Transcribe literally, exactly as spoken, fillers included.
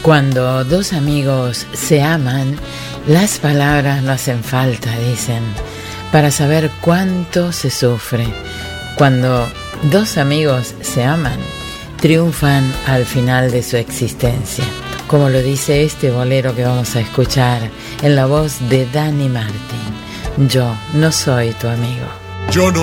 Cuando dos amigos se aman, las palabras no hacen falta, dicen, para saber cuánto se sufre. Cuando dos amigos se aman, triunfan al final de su existencia, como lo dice este bolero que vamos a escuchar en la voz de Dani Martín. Yo no soy tu amigo. Yo no